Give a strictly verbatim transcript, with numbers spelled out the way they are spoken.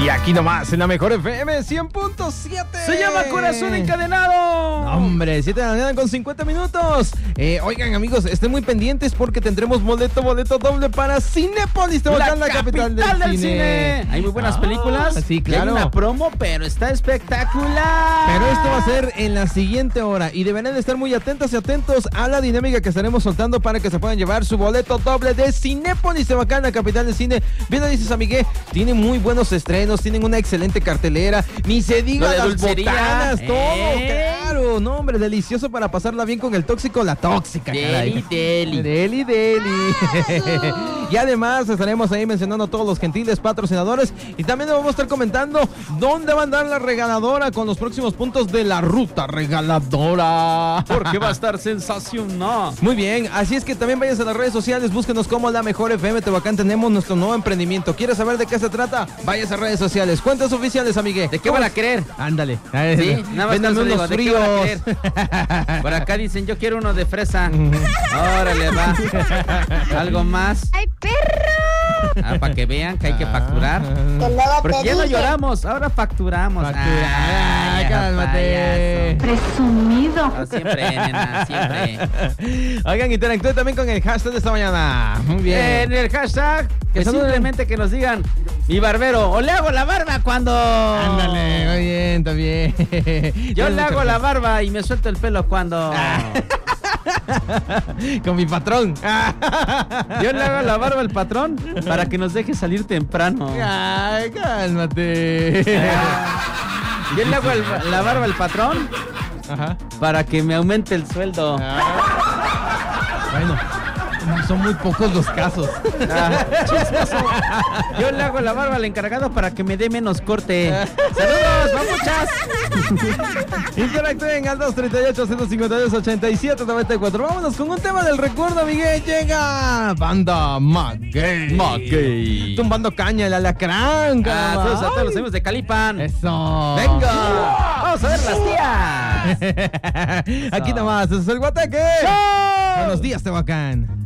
Y aquí nomás, en la mejor F M cien punto siete. Se llama Corazón Encadenado. Hombre, siete de la mañana con cincuenta minutos. Eh, oigan, amigos, estén muy pendientes porque tendremos boleto, boleto doble para Cinépolis, Tehuacán, la, la capital, capital del, del cine. cine. Hay muy buenas ah, películas. Sí, claro. Hay una promo, pero está espectacular. Pero esto va a ser en la siguiente hora y deberán estar muy atentas y atentos a la dinámica que estaremos soltando para que se puedan llevar su boleto doble de Cinépolis, Tehuacán, la capital del cine. Bien lo dices, amigue, tienen muy buenos estrenos, tienen una excelente cartelera, ni se diga de las dulcería. botanas, eh. todo, claro, no, hombre, delicioso para pasarla bien con el tóxico, la tóxica, Deli, deli. Deli, deli. Y además estaremos ahí mencionando a todos los gentiles patrocinadores y también vamos a estar comentando dónde va a andar la regaladora con los próximos puntos de la ruta regaladora. Porque va a estar sensacional. Muy bien, así es que también vayan a las redes sociales, búsquenos como La Mejor F M Tehuacán, tenemos nuestro nuevo emprendimiento. ¿Quieres saber de qué se trata? Vayas a redes sociales, cuentas oficiales, amigue. ¿De qué van a querer? Ándale. Sí, nada más véndame unos digo, fríos. ¿de qué van a querer? Por acá dicen, yo quiero uno de fresa. Órale, va. ¿Algo más? ¡Ay, perro! Ah, para que vean que hay que facturar. Porque ya no lloramos, ahora facturamos. Factura. Ay, cálmate. Presumido. No, siempre, nena, siempre. Oigan, interactúen también con el hashtag de esta mañana. Muy bien. En el hashtag, que simplemente que nos digan, mi barbero, o le hago la barba cuando... Ándale, muy bien, está bien. Yo le hago la barba y me suelto el pelo cuando... Con mi patrón. Yo le hago la barba al patrón para que nos deje salir temprano. Ay, cálmate. Yo le hago el, la barba al patrón. Ajá. Para que me aumente el sueldo. Ah. Bueno, son muy pocos los casos. Ah, chismoso. Yo le hago la barba al encargado para que me dé menos corte. ¡Saludos, mamuchas! Interactúen al dos treinta y ocho, ciento cincuenta y dos, ochenta y siete, noventa y cuatro. Vámonos con un tema del recuerdo, Miguel. Llega Banda Maguey. Maguey. Tumbando caña, el alacrán. Ah, saludos a todos los amigos de Calipan. Eso. ¡Venga! ¡Vamos a ver las tías! Aquí nomás, eso es el Guateque. ¡Show! Buenos días, Tehuacán.